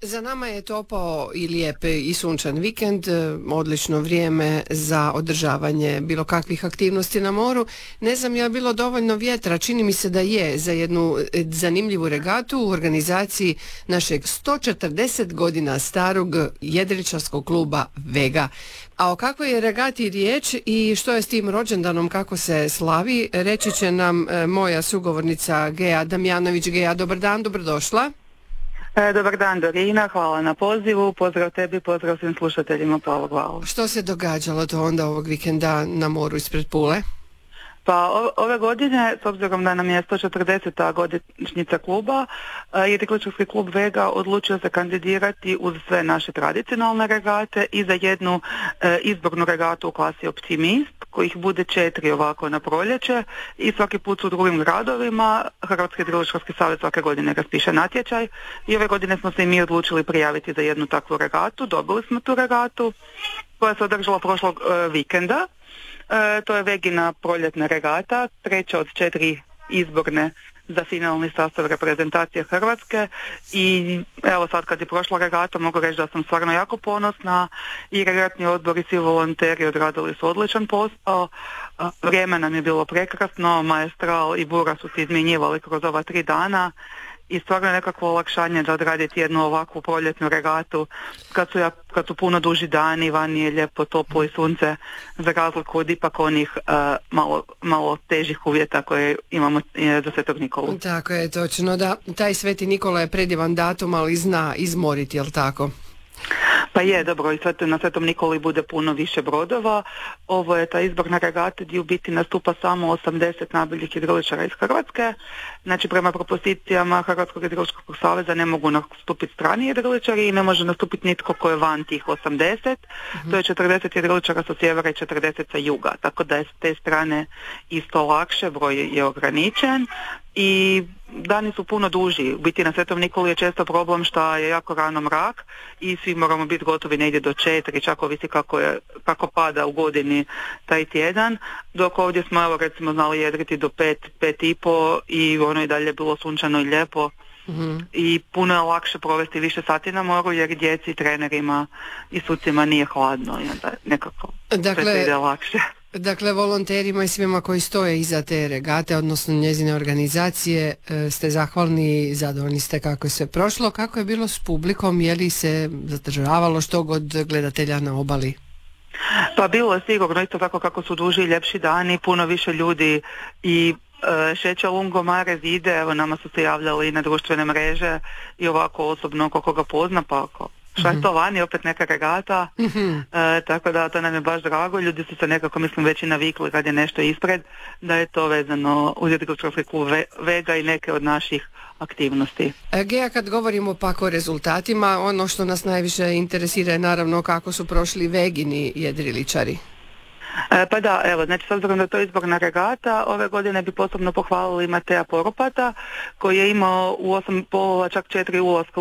Za nama je topao i lijep i sunčan vikend, odlično vrijeme za održavanje bilo kakvih aktivnosti na moru. Ne znam, je bilo dovoljno vjetra, čini mi se da je za jednu zanimljivu regatu u organizaciji našeg 140 godina starog jedriličarskog kluba Vega. A o kakvoj je regati riječ i što je s tim rođendanom, kako se slavi, reći će nam moja sugovornica Gea Damjanović. Gea, dobar dan, dobrodošla. Dobar dan Dorina, hvala na pozivu, pozdrav tebi, pozdrav svim slušateljima Plavog vala. Što se događalo to onda ovog vikenda na moru ispred Pule? Pa ove godine, s obzirom da nam je 140. godišnjica kluba, jedriličarski klub Vega odlučio se kandidirati uz sve naše tradicionalne regate i za jednu izbornu regatu u klasi Optimist, kojih bude 4 ovako na proljeće i svaki put u drugim gradovima. Hrvatski jedriličarski savez svake godine raspiše natječaj i ove godine smo se i mi odlučili prijaviti za jednu takvu regatu. Dobili smo tu regatu koja se održala prošlog vikenda. To je Vegina proljetna regata, treća od 4 izborne za finalni sastav reprezentacije Hrvatske i evo sad kad je prošla regata mogu reći da sam stvarno jako ponosna i regatni odbor i svi volonteri odradili su odličan posao. Vrijeme nam je bilo prekrasno, Maestral i Bura su se izmjenjivali kroz ova 3 dana i stvarno je nekakvo olakšanje da odraditi jednu ovakvu proljetnu regatu kad su puno duži dani, van je lijepo toplo i sunce, za razliku od ipak onih malo težih uvjeta koje imamo za Svetog Nikolu. Tako je, točno da taj Sveti Nikola je predivan datum, ali zna izmoriti, jel tako? Pa je, dobro, i na Svetom Nikoli bude puno više brodova. Ovo je ta izborna regata gdje u biti nastupa samo 80 najboljih jedriličara iz Hrvatske. Znači, prema propozicijama Hrvatskog jedriličarskog saveza ne mogu nastupiti strani jedriličari i ne može nastupiti nitko ko je van tih 80. To je 40 jedriličara sa sjevera i 40 sa juga. Tako da je s te strane isto lakše, broj je ograničen i dani su puno duži. U biti na Svetom Nikoli je često problem što je jako rano mrak i svi moramo biti gotovi negdje do 4, čak ovisi kako pada u godini taj tjedan, dok ovdje smo evo recimo znali jedriti do 5:30 i ono i dalje bilo sunčano i lijepo. I puno je lakše provesti više sati na moru jer djeci, trenerima i sucima nije hladno i onda nekako sve ide lakše. Dakle, volonterima i svima koji stoje iza te regate, odnosno njezine organizacije, ste zahvalni i zadovoljni ste kako je sve prošlo. Kako je bilo s publikom? Je li se zadržavalo što god gledatelja na obali? Pa bilo je sigurno isto tako kako su duži i ljepši dani, puno više ljudi i šeće lungomare vide, evo nama su se javljali i na društvene mreže i ovako osobno koga pozna, pa ako šta je to vani, opet neka regata, tako da to nam je baš drago. Ljudi su se nekako, mislim, već i navikli kad je nešto ispred, da je to vezano uz jedriličarski klub Vega i neke od naših aktivnosti. Gea, kad govorimo pak o rezultatima, ono što nas najviše interesira je naravno kako su prošli Vegini jedriličari. Pa da, evo, znači s obzirom da je to izborna regata, ove godine bi posebno pohvalili Mateja Poropata koji je imao u 8 polova čak 4 ulaska